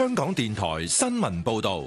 香港電台新聞報道。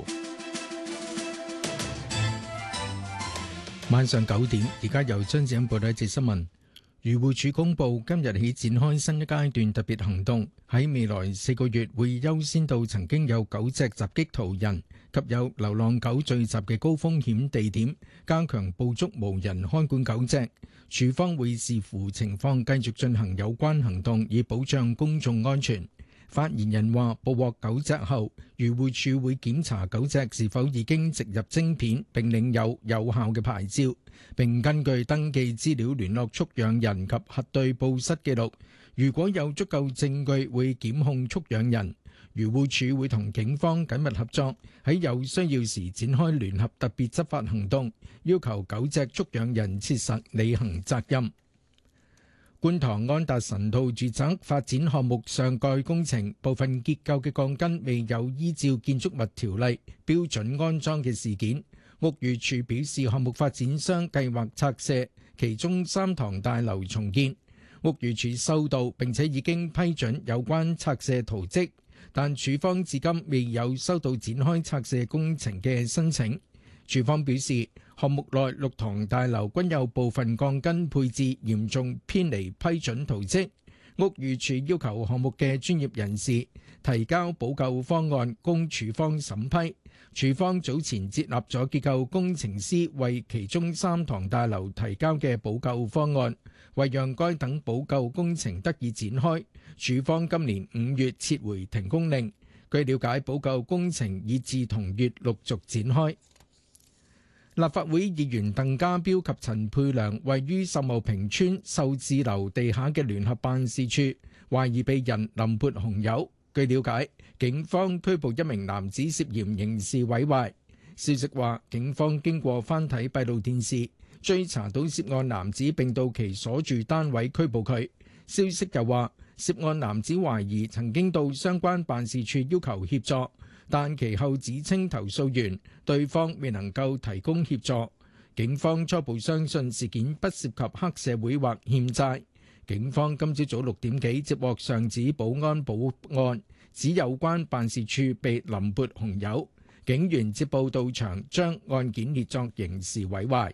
晚上9點，而家由張子欣報道一節新聞。漁護署公布，今日起展開新一階段特別行動，喺未來4個月會優先到曾經有狗隻襲擊途人及有流浪狗聚集嘅高風險地點，加強捕捉無人看管狗隻。署方會視乎情況繼續進行有關行動，以保障公眾安全。發言人話：捕獲狗隻後，漁護署會檢查狗隻是否已經植入晶片並領有有效嘅牌照，並根據登記資料聯絡畜養人及核對報失記錄。如果有足夠證據，會檢控畜養人。漁護署會同警方緊密合作，喺有需要時展開聯合特別執法行動，要求狗隻畜養人切實履行責任。觀塘安達臣道住宅發展項目上蓋工程部分結構嘅鋼筋未有依照建築物條例標準安裝嘅事件，屋宇署表示項目發展商計劃拆卸其中3幢大樓重建。屋宇署收到並且已經批准有關拆卸圖則，但署方至今未有收到展開拆卸工程嘅申請。署方表示，項目內6幢大樓均有部分鋼筋配置嚴重偏離批准圖則，屋宇署要求項目嘅專業人士提交補救方案供署方審批。署方早前接納咗結構工程師為其中3幢大樓提交嘅補救方案，為讓該等補救工程得以展開，署方今年5月撤回停工令。據了解，補救工程已自同月陸續展開。立法會議員鄧家彪及陳沛良位於秀茂坪村秀智樓地下嘅聯合辦事處，懷疑被人淋潑紅油。據了解，警方拘捕1名男子涉嫌刑事毀壞。消息話，警方經過翻睇閉路電視，追查到涉案男子並到其所住單位拘捕佢。消息又話，涉案男子懷疑曾經到相關辦事處要求協助，但其後指稱投訴完，對方未能夠提供協助。警方初步相信事件不涉及黑社會或欠債。警方今朝早6點幾接獲上址保安報案，指有關辦事處被淋潑紅油。警員接報到場，將案件列作刑事毀壞。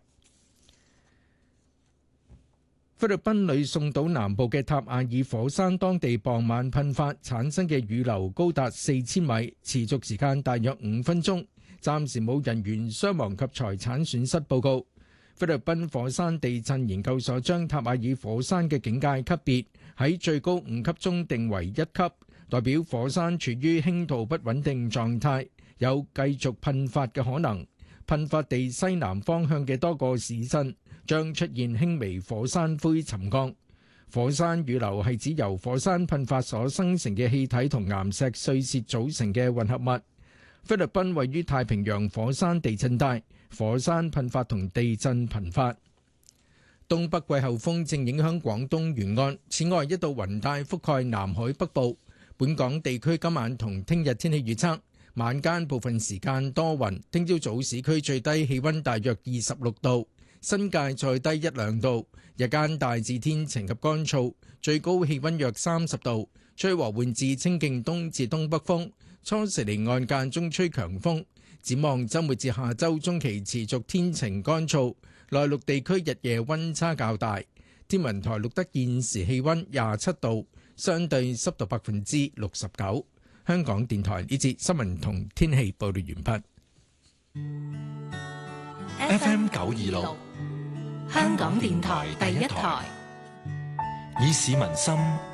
菲律賓呂宋島南部嘅塔亞爾火山，當地傍晚噴發產生嘅雨流高達4000米，持續時間大約5分鐘，暫時冇人員傷亡及財產損失報告。菲律賓火山地震研究所將塔亞爾火山嘅警戒級別喺最高5級中定為1級，代表火山處於輕度不穩定狀態，有繼續噴發嘅可能。噴發地西南方向嘅多個市鎮將出現輕微火山灰沉降。火山雨流係指由火山噴發所生成嘅氣體同岩石碎屑組成嘅混合物。菲律賓位於太平洋火山地震帶，火山噴發同地震頻發。東北季候風正影響廣東沿岸，此外一道雲帶覆蓋南海北部。本港地區今晚同聽日天氣預測：晚間部分時間多雲，聽朝早市區最低氣溫大約26度，新界再低1-2度。日間大致天晴及乾燥，最高氣溫約30度，吹和緩至清勁東至東北風。初時離岸間中吹強風。展望週末至下週中期持續天晴乾燥，內陸地區日夜溫差較大。天文台錄得現時氣溫27度，相對濕度69%。香港電台呢節新聞同天氣報道完畢。FM 926， 香港電台第一台， 以市民心